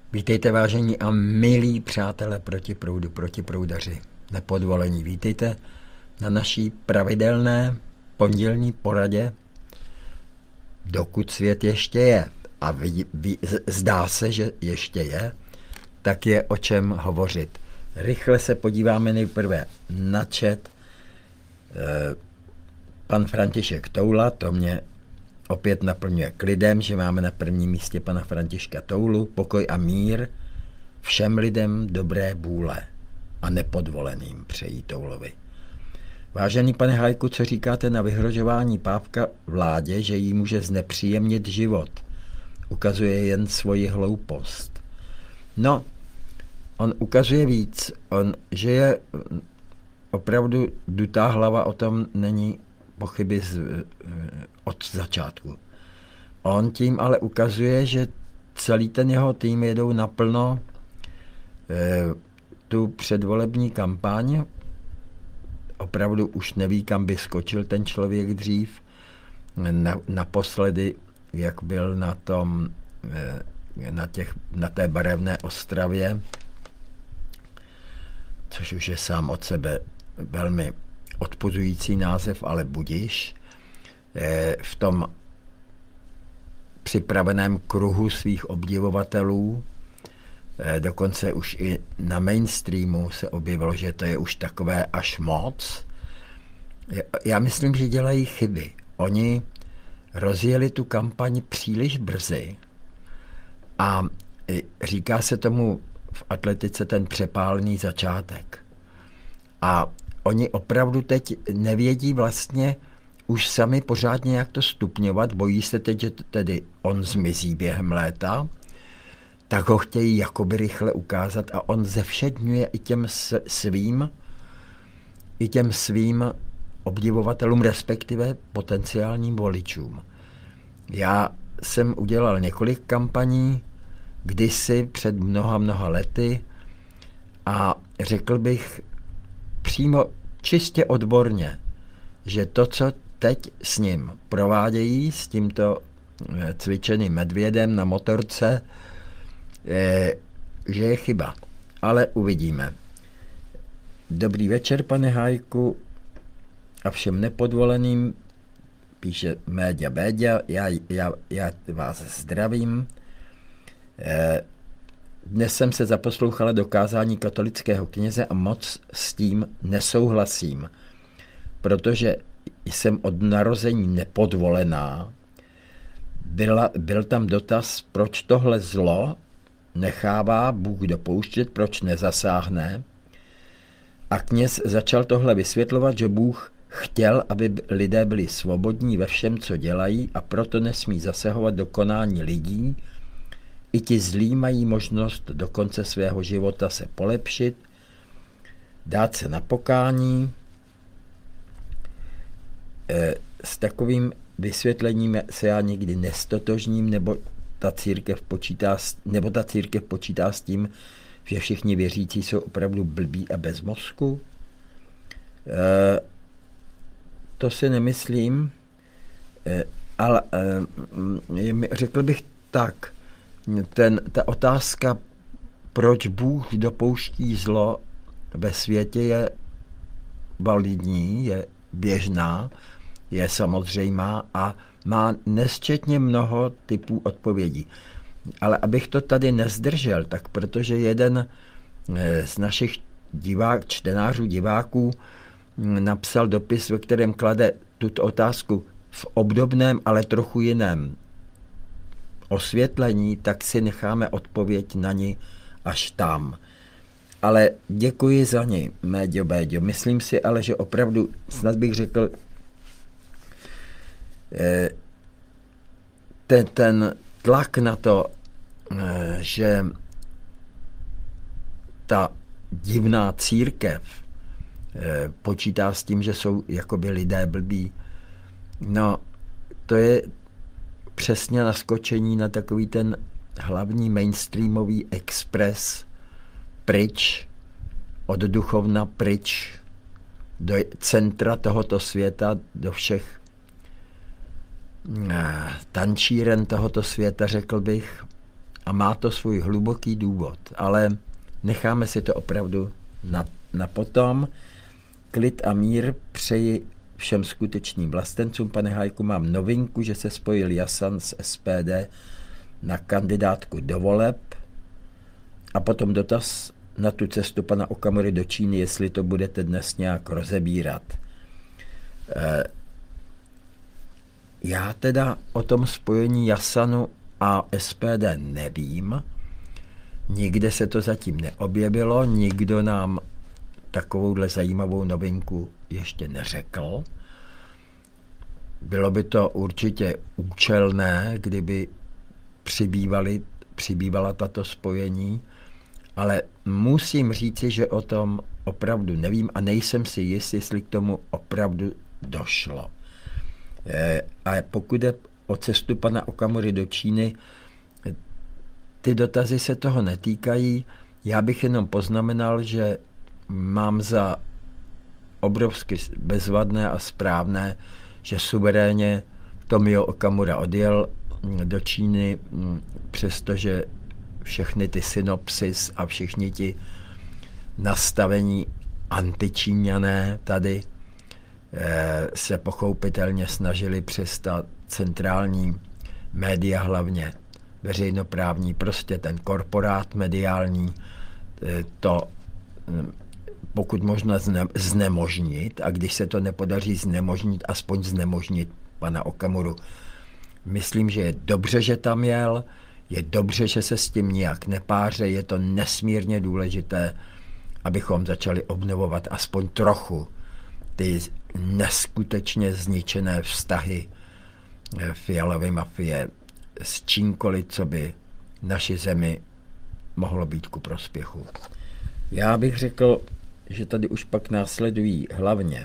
Vítejte, vážení a milí přátelé proti proudu, protiproudaři, nepodvolení. Vítejte na naší pravidelné pondělní poradě, dokud svět ještě je. A zdá se, že ještě je, tak je o čem hovořit. Rychle se podíváme nejprve na chat. Pan František Toula, to mě opět naplňuje klidem, že máme na prvním místě pana Františka Toulu. Pokoj a mír všem lidem dobré vůle a nepodvoleným, přejí Toulovi. Vážený pane Hajku, co říkáte na vyhrožování Pávka vládě, že jí může znepříjemnit život? Ukazuje jen svoji hloupost. No, on ukazuje víc. Že je opravdu dutá hlava, o tom není pochyby od začátku. On tím ale ukazuje, že celý ten jeho tým jedou naplno tu předvolební kampaň. Opravdu už neví, kam by skočil ten člověk dřív. Naposledy, jak byl na té barevné Ostravě, což už je sám od sebe velmi odpuzující název, ale budiš, v tom připraveném kruhu svých obdivovatelů, dokonce už i na mainstreamu se objevilo, že to je už takové až moc. Já myslím, že dělají chyby. Oni rozjeli tu kampaň příliš brzy a říká se tomu v atletice ten přepálený začátek. A oni opravdu teď nevědí vlastně už sami pořádně, jak to stupňovat. Bojí se teď, že tedy on zmizí během léta, tak ho chtějí jakoby rychle ukázat a on zevšedňuje i těm svým obdivovatelům, respektive potenciálním voličům. Já jsem udělal několik kampaní kdysi před mnoha lety a řekl bych přímo čistě odborně, že to, co teď s ním provádějí, s tímto cvičeným medvědem na motorce, že je chyba. Ale uvidíme. Dobrý večer, pane Hajku, a všem nepodvoleným, píše Méďa Béďa, já vás zdravím. Dnes jsem se zaposlouchala do kázání katolického kněze a moc s tím nesouhlasím, protože jsem od narození nepodvolená. Byl tam dotaz, proč tohle zlo nechává Bůh dopouštět, proč nezasáhne. A kněz začal tohle vysvětlovat, že Bůh chtěl, aby lidé byli svobodní ve všem, co dělají, a proto nesmí zasahovat do konání lidí. I ti zlí mají možnost do konce svého života se polepšit, dát se na pokání. S takovým vysvětlením se já nikdy nestotožním, nebo ta církev počítá s tím, že všichni věřící jsou opravdu blbí a bez mozku. To si nemyslím, ale řekl bych tak, ta otázka, proč Bůh dopouští zlo ve světě, je validní, je běžná, je samozřejmá a má nesčetně mnoho typů odpovědí. Ale abych to tady nezdržel, tak protože jeden z našich čtenářů, diváků napsal dopis, ve kterém klade tuto otázku v obdobném, ale trochu jiném osvětlení, tak si necháme odpověď na ní až tam. Ale děkuji za ní, Méďo Béďo. Myslím si ale, že opravdu, snad bych řekl, ten tlak na to, že ta divná církev počítá s tím, že jsou jakoby lidé blbí, no to je přesně naskočení na takový ten hlavní mainstreamový expres pryč, od duchovna pryč, do centra tohoto světa, do všech tančíren tohoto světa, řekl bych, a má to svůj hluboký důvod, ale necháme si to opravdu na potom. Klid a mír přeji všem skutečným vlastencům. Pane Hájku, mám novinku, že se spojil Jasan z SPD na kandidátku do voleb a potom dotaz na tu cestu pana Okamury do Číny, jestli to budete dnes nějak rozebírat. Já teda o tom spojení Jasanu a SPD nevím. Nikde se to zatím neobjevilo, nikdo nám takovouhle zajímavou novinku ještě neřekl. Bylo by to určitě účelné, kdyby přibývala tato spojení, ale musím říci, že o tom opravdu nevím a nejsem si jist, jestli k tomu opravdu došlo. A pokud je o cestu pana Okamury do Číny, ty dotazy se toho netýkají. Já bych jenom poznamenal, že mám za obrovsky bezvadné a správné, že suverénně Tomio Okamura odjel do Číny, přestože všechny ty synopsis a všichni ti nastavení antičíňané tady se pochopitelně snažili přes ta centrální média, hlavně veřejnoprávní, prostě ten korporát mediální, to pokud možno znemožnit, a když se to nepodaří znemožnit, aspoň znemožnit pana Okamuru. Myslím, že je dobře, že tam jel, je dobře, že se s tím nijak nepáře, je to nesmírně důležité, abychom začali obnovovat aspoň trochu ty neskutečně zničené vztahy Fialovy mafie s čímkoliv, co by naši zemi mohlo být ku prospěchu. Já bych řekl, že tady už pak následují hlavně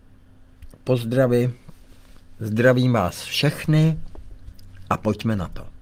pozdravy, zdravím vás všechny a pojďme na to.